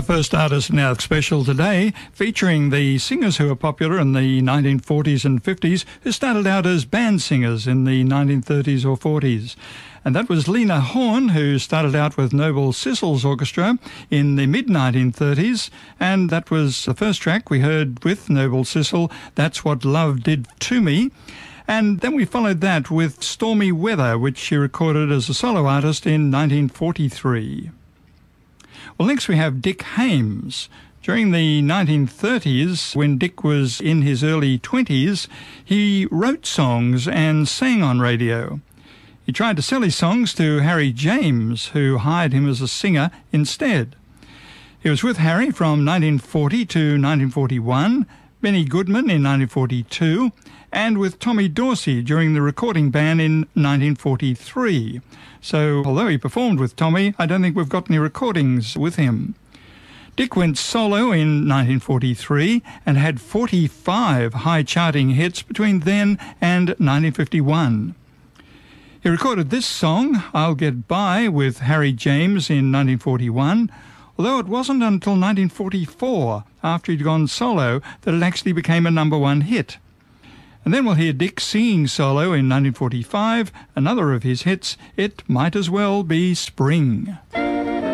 first artist in our special today, featuring the singers who were popular in the 1940s and 50s, who started out as band singers in the 1930s or 40s. And that was Lena Horne, who started out with Noble Sissle's orchestra in the mid-1930s. And that was the first track we heard with Noble Sissle, That's What Love Did to Me. And then we followed that with Stormy Weather, which she recorded as a solo artist in 1943. Well, next we have Dick Haymes. During the 1930s, when Dick was in his early 20s, he wrote songs and sang on radio. He tried to sell his songs to Harry James, who hired him as a singer instead. He was with Harry from 1940 to 1941, Benny Goodman in 1942, and with Tommy Dorsey during the recording ban in 1943. So, although he performed with Tommy, I don't think we've got any recordings with him. Dick went solo in 1943 and had 45 high-charting hits between then and 1951. He recorded this song, I'll Get By, with Harry James in 1941, although it wasn't until 1944, after he'd gone solo, that it actually became a #1 hit. And then we'll hear Dick singing solo in 1945, another of his hits, It Might As Well Be Spring.